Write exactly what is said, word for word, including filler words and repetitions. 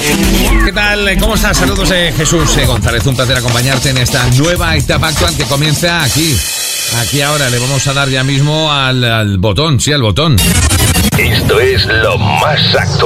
¿Qué tal? ¿Cómo estás? Saludos de Jesús eh, González. Un placer acompañarte en esta nueva etapa actual que comienza aquí. Aquí ahora le vamos a dar ya mismo al, al botón, sí, al botón. Esto es lo más actual.